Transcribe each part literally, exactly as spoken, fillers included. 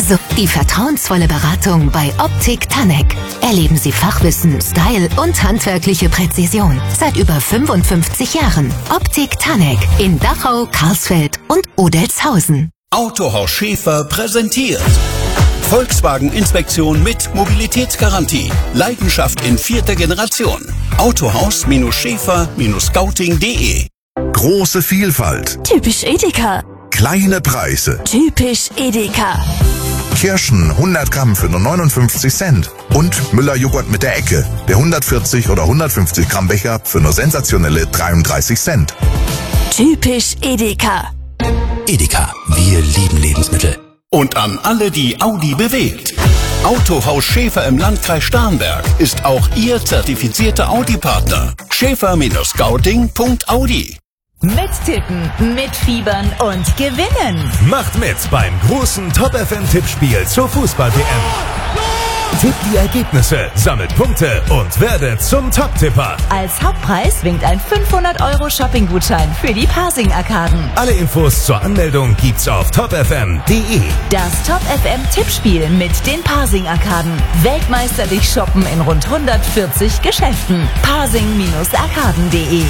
So, die vertrauensvolle Beratung bei Optik Tanek. Erleben Sie Fachwissen, Style und handwerkliche Präzision. Seit über fünfundfünfzig Jahren. Optik Tanek in Dachau, Karlsfeld und Odelshausen. Autohaus Schäfer präsentiert Volkswagen-Inspektion mit Mobilitätsgarantie. Leidenschaft in vierter Generation. Autohaus-Schäfer Scouting punkt de. Große Vielfalt. Typisch Edeka. Kleine Preise. Typisch Edeka. Kirschen hundert Gramm für nur neunundfünfzig Cent. Und Müller-Joghurt mit der Ecke. Der hundertvierzig oder hundertfünfzig Gramm Becher für nur sensationelle dreiunddreißig Cent. Typisch Edeka. Edeka, wir lieben Lebensmittel. Und an alle, die Audi bewegt. Autohaus Schäfer im Landkreis Starnberg ist auch Ihr zertifizierter Audi-Partner. Schäfer Scouting punkt audi. Mittippen, mitfiebern und gewinnen. Macht mit beim großen Top F M Tippspiel zur Fußball-W M. Tippt die Ergebnisse, sammelt Punkte und werdet zum Top-Tipper. Als Hauptpreis winkt ein fünfhundert Euro Shopping-Gutschein für die Pasing-Arkaden. Alle Infos zur Anmeldung gibt's auf top f m punkt de. Das Top F M Tippspiel mit den Pasing-Arkaden. Weltmeisterlich shoppen in rund hundertvierzig Geschäften. pasing arkaden punkt de.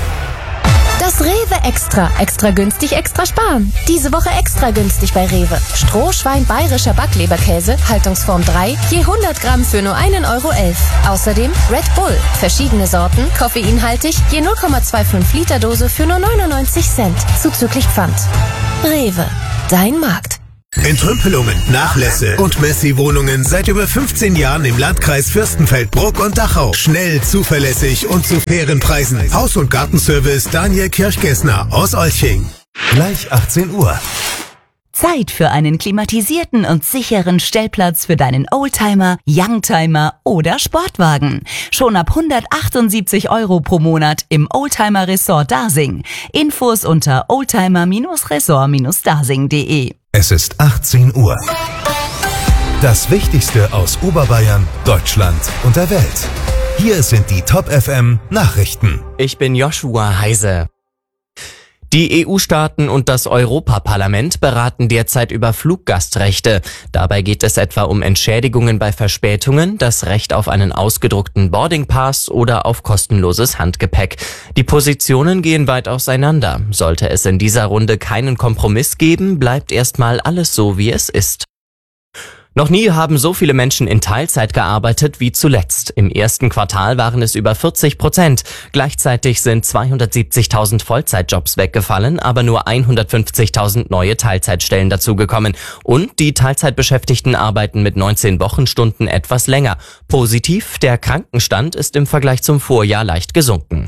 Das Rewe Extra. Extra günstig, extra sparen. Diese Woche extra günstig bei Rewe. Strohschwein bayerischer Backleberkäse, Haltungsform drei, je hundert Gramm für nur einen Euro elf. Außerdem Red Bull. Verschiedene Sorten, koffeinhaltig, je null Komma fünfundzwanzig Liter Dose für nur neunundneunzig Cent. Zuzüglich Pfand. Rewe. Dein Markt. Entrümpelungen, Nachlässe und Messi-Wohnungen seit über fünfzehn Jahren im Landkreis Fürstenfeldbruck und Dachau. Schnell, zuverlässig und zu fairen Preisen. Haus- und Gartenservice Daniel Kirchgessner aus Olching. Gleich achtzehn Uhr. Zeit für einen klimatisierten und sicheren Stellplatz für deinen Oldtimer, Youngtimer oder Sportwagen. Schon ab hundertachtundsiebzig Euro pro Monat im Oldtimer Resort Dasing. Infos unter oldtimer Resort dasing punkt de. Es ist achtzehn Uhr. Das Wichtigste aus Oberbayern, Deutschland und der Welt. Hier sind die Top F M Nachrichten. Ich bin Joshua Heise. Die E U-Staaten und das Europaparlament beraten derzeit über Fluggastrechte. Dabei geht es etwa um Entschädigungen bei Verspätungen, das Recht auf einen ausgedruckten Boardingpass oder auf kostenloses Handgepäck. Die Positionen gehen weit auseinander. Sollte es in dieser Runde keinen Kompromiss geben, bleibt erstmal alles so, wie es ist. Noch nie haben so viele Menschen in Teilzeit gearbeitet wie zuletzt. Im ersten Quartal waren es über vierzig Prozent. Gleichzeitig sind zweihundertsiebzigtausend Vollzeitjobs weggefallen, aber nur hundertfünfzigtausend neue Teilzeitstellen dazugekommen. Und die Teilzeitbeschäftigten arbeiten mit neunzehn Wochenstunden etwas länger. Positiv, der Krankenstand ist im Vergleich zum Vorjahr leicht gesunken.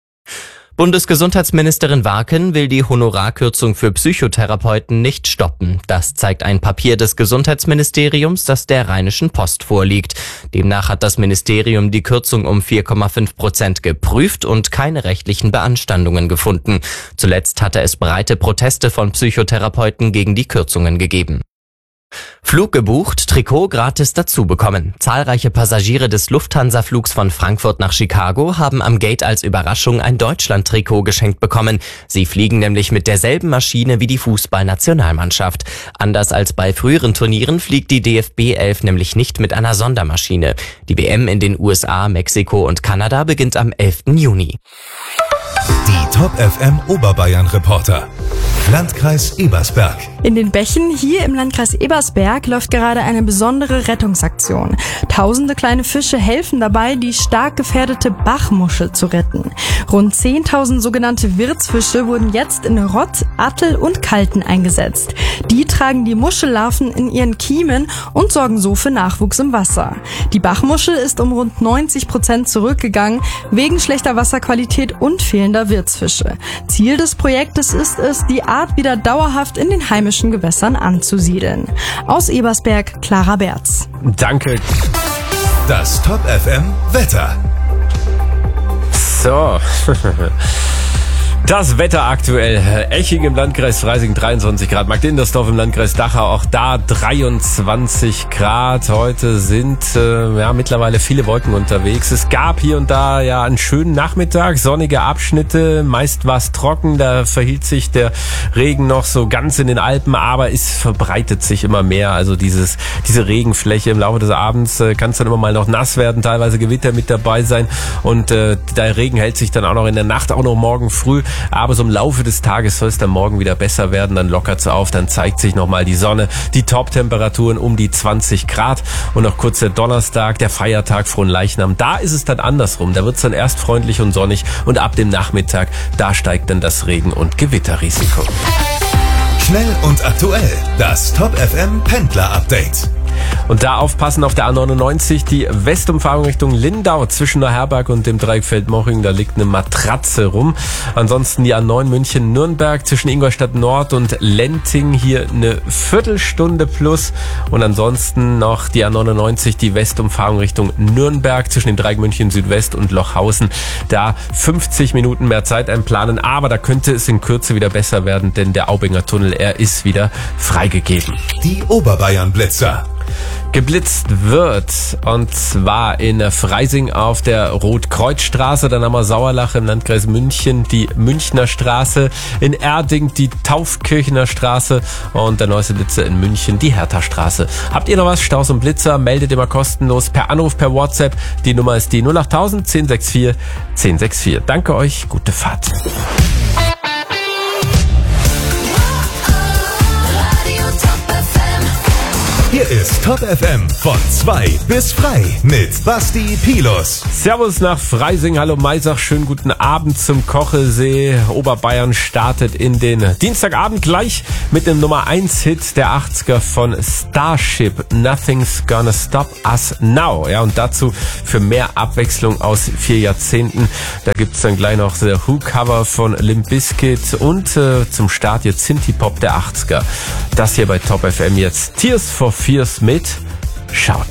Bundesgesundheitsministerin Warken will die Honorarkürzung für Psychotherapeuten nicht stoppen. Das zeigt ein Papier des Gesundheitsministeriums, das der Rheinischen Post vorliegt. Demnach hat das Ministerium die Kürzung um vier Komma fünf Prozent geprüft und keine rechtlichen Beanstandungen gefunden. Zuletzt hatte es breite Proteste von Psychotherapeuten gegen die Kürzungen gegeben. Flug gebucht, Trikot gratis dazu bekommen. Zahlreiche Passagiere des Lufthansa-Flugs von Frankfurt nach Chicago haben am Gate als Überraschung ein Deutschland-Trikot geschenkt bekommen. Sie fliegen nämlich mit derselben Maschine wie die Fußballnationalmannschaft. Anders als bei früheren Turnieren fliegt die D F B elf nämlich nicht mit einer Sondermaschine. Die W M in den U S A, Mexiko und Kanada beginnt am elften Juni. Die Top F M Oberbayern Reporter. Landkreis Ebersberg. In den Bächen hier im Landkreis Ebersberg läuft gerade eine besondere Rettungsaktion. Tausende kleine Fische helfen dabei, die stark gefährdete Bachmuschel zu retten. Rund zehntausend sogenannte Wirtsfische wurden jetzt in Rott, Attel und Kalten eingesetzt. Die tragen die Muschellarven in ihren Kiemen und sorgen so für Nachwuchs im Wasser. Die Bachmuschel ist um rund neunzig Prozent zurückgegangen, wegen schlechter Wasserqualität und fehlender Wirtsfische. Ziel des Projektes ist es, die Art wieder dauerhaft in den heimischen Gewässern anzusiedeln. Aus Ebersberg, Clara Berz. Danke. Das Top F M Wetter. So. Das Wetter aktuell. Eching im Landkreis Freising dreiundzwanzig Grad. Marktindersdorf im Landkreis Dachau auch da dreiundzwanzig Grad. Heute sind äh, ja mittlerweile viele Wolken unterwegs. Es gab hier und da ja einen schönen Nachmittag, sonnige Abschnitte. Meist war es trocken, da verhielt sich der Regen noch so ganz in den Alpen, aber es verbreitet sich immer mehr. Also dieses diese Regenfläche im Laufe des Abends äh, kann es dann immer mal noch nass werden, teilweise Gewitter mit dabei sein und äh, der Regen hält sich dann auch noch in der Nacht, auch noch morgen früh. Aber so im Laufe des Tages soll es dann morgen wieder besser werden, dann lockert es auf, dann zeigt sich nochmal die Sonne, die Top-Temperaturen um die zwanzig Grad und noch kurz der Donnerstag, der Feiertag Fronleichnam, da ist es dann andersrum, da wird es dann erst freundlich und sonnig und ab dem Nachmittag, da steigt dann das Regen- und Gewitterrisiko. Schnell und aktuell, das Top F M Pendler-Update. Und da aufpassen auf der A neunundneunzig, die Westumfahrung Richtung Lindau zwischen Neuherberg und dem Dreieck Feldmoching, da liegt eine Matratze rum. Ansonsten die A neun München-Nürnberg zwischen Ingolstadt Nord und Lenting, hier eine Viertelstunde plus. Und ansonsten noch die A neunundneunzig, die Westumfahrung Richtung Nürnberg zwischen dem Dreieck München Südwest und Lochhausen, da fünfzig Minuten mehr Zeit einplanen. Aber da könnte es in Kürze wieder besser werden, denn der Aubinger Tunnel, er ist wieder freigegeben. Die Oberbayern-Blitzer. Geblitzt wird, und zwar in Freising auf der Rotkreuzstraße, dann haben wir Sauerlach im Landkreis München, die Münchner Straße, in Erding die Taufkirchener Straße und der neueste Blitzer in München, die Hertha-Straße. Habt ihr noch was? Staus und Blitzer, meldet immer kostenlos per Anruf, per WhatsApp. Die Nummer ist die null acht null null null eins sechs vier eins sechs vier. Danke euch, gute Fahrt. Hier ist Top F M von zwei bis frei mit Basti Pilus. Servus nach Freising, hallo Maisach, schönen guten Abend zum Kochelsee. Oberbayern startet in den Dienstagabend gleich mit dem Nummer eins Hit der achtziger von Starship, Nothing's Gonna Stop Us Now. Ja, und dazu für mehr Abwechslung aus vier Jahrzehnten, da gibt's dann gleich noch The Who Cover von Limp Bizkit und äh, zum Start jetzt Synthie-Pop der achtziger. Das hier bei Top F M jetzt Tears for Fears mit Shout.